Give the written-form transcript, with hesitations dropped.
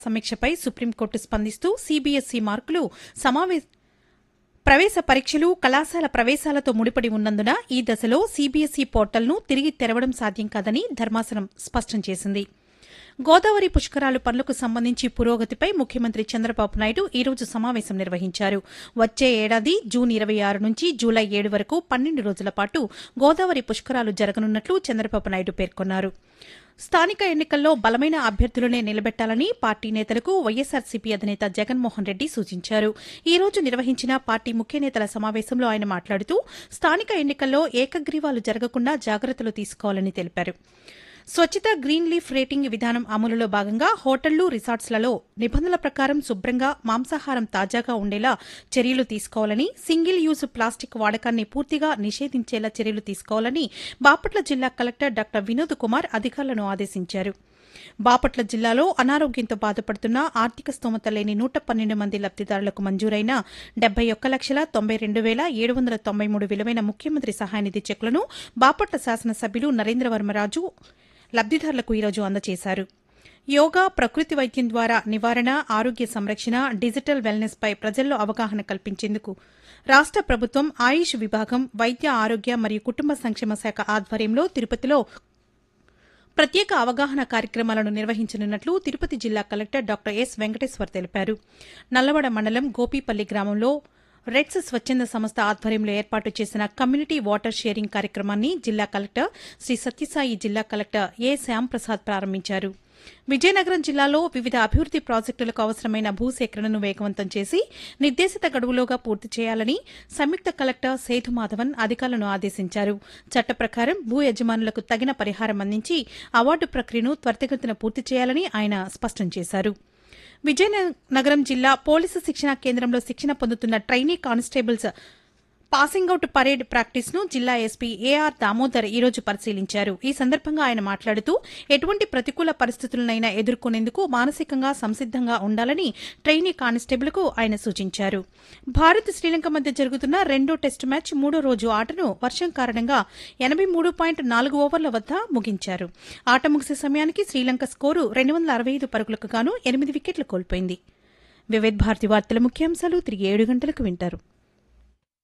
సమీక్షపై supreme court స్పందిస్తూ CBSE మార్కులు ప్రవేశ పరీక్షలు కళాశాల ప్రవేశాలతో ముడిపడి ఉన్నందున ఈ దశలో సీబీఎస్ఈ పోర్టల్ను తిరిగి తెరవడం సాధ్యం కాదని ధర్మాసనం స్పష్టం చేసింది. గోదావరి పుష్కరాలు పనులకు సంబంధించి పురోగతిపై ముఖ్యమంత్రి చంద్రబాబు నాయుడు ఈ రోజు సమావేశం నిర్వహించారు. వచ్చే ఏడాది జూన్ 26 నుంచి జూలై 7 వరకు 12 రోజుల పాటు గోదావరి పుష్కరాలు జరగనున్నట్లు చంద్రబాబు నాయుడు పేర్కొన్నారు. స్థానిక ఎన్నికల్లో బలమైన అభ్యర్థులనే నిలబెట్టాలని పార్టీ నేతలకు వైఎస్సార్సీపీ అధినేత జగన్మోహన్ రెడ్డి సూచించారు. ఈ రోజు నిర్వహించిన పార్టీ ముఖ్య నేతల సమావేశంలో ఆయన మాట్లాడుతూ స్థానిక ఎన్నికల్లో ఏకగ్రీవాలు జరగకుండా జాగ్రత్తలు తీసుకోవాలని తెలిపారు. స్వచ్ఛత గ్రీన్ లీఫ్ రేటింగ్ విధానం అమలులో భాగంగా హోటళ్లు రిసార్ట్స్లలో నిబంధనల ప్రకారం శుభ్రంగా మాంసాహారం తాజాగా ఉండేలా చర్యలు తీసుకోవాలని, సింగిల్ యూజ్ ప్లాస్టిక్ వాడకాన్ని పూర్తిగా నిషేధించేలా చర్యలు తీసుకోవాలని బాపట్ల జిల్లా కలెక్టర్ డాక్టర్ వినోద్ కుమార్ అధికారులను ఆదేశించారు. బాపట్ల జిల్లాలో అనారోగ్యంతో బాధపడుతున్న ఆర్థిక స్తోమత లేని 112 మంది లబ్దిదారులకు మంజూరైన 71,92,793 విలువైన ముఖ్యమంత్రి సహాయనిధి చెక్కులను బాపట్ల శాసనసభ్యులు నరేంద్రవర్మరాజు లబ్దిదారులకు ఈరోజు అందజేశారు. యోగా, ప్రకృతి వైద్యం ద్వారా నివారణ, ఆరోగ్య సంరక్షణ, డిజిటల్ వెల్నెస్ పై ప్రజల్లో అవగాహన కల్పించేందుకు రాష్ట ప్రభుత్వం ఆయుష్ విభాగం, వైద్య ఆరోగ్య మరియు కుటుంబ సంక్షేమ శాఖ ఆధ్వర్యంలో తిరుపతిలో ప్రత్యేక అవగాహన కార్యక్రమాలను నిర్వహించనున్నట్లు తిరుపతి జిల్లా కలెక్టర్ డాక్టర్ ఎస్ వెంకటేశ్వర్ తెలిపారు. నల్లవడ మండలం గోపీపల్లి గ్రామంలో రెడ్స్ స్వచ్ఛంద సంస్థ ఆధ్వర్యంలో ఏర్పాటు చేసిన కమ్యూనిటీ వాటర్ షేరింగ్ కార్యక్రమాన్ని జిల్లా కలెక్టర్ శ్రీ సత్యసాయి జిల్లా కలెక్టర్ ఏ శ్యాంప్రసాద్ ప్రారంభించారు. విజయనగరం జిల్లాలో వివిధ అభివృద్ది ప్రాజెక్టులకు అవసరమైన భూసేకరణను వేగవంతం చేసి నిర్దేశిత గడువులోగా పూర్తి చేయాలని సంయుక్త కలెక్టర్ సేతుమాధవన్ అధికారులను ఆదేశించారు. చట్ట ప్రకారం భూ యజమానులకు తగిన పరిహారం అందించి అవార్డు ప్రక్రియను త్వరితగతిన పూర్తి చేయాలని ఆయన స్పష్టం చేశారు. విజయనగరం జిల్లా పోలీసు శిక్షణా కేంద్రంలో శిక్షణ పొందుతున్న trainee constables passing out parade practice ను జిల్లా ఎస్పీ ఏఆర్ దామోదర్ ఈ రోజు పరిశీలించారు. ఈ సందర్భంగా ఆయన మాట్లాడుతూ ఎటువంటి ప్రతికూల పరిస్థితులనైనా ఎదుర్కొనేందుకు మానసికంగా సంసిద్దంగా ఉండాలని ట్రైనీ కానిస్టేబుల్కు ఆయన సూచించారు. భారత్ శ్రీలంక మధ్య జరుగుతున్న రెండో టెస్టు మ్యాచ్ మూడో రోజు ఆటను వర్షం కారణంగా 83.4 ఓవర్ల వద్ద ముగించారు. ఆట ముగిసే సమయానికి శ్రీలంక స్కోరు 265 పరుగులకు గాను 8 వికెట్లు కోల్పోయింది. వివిధ భారతి వార్తల ముఖ్యాంశాలు తిరిగి 7 గంటలకు వింటారు.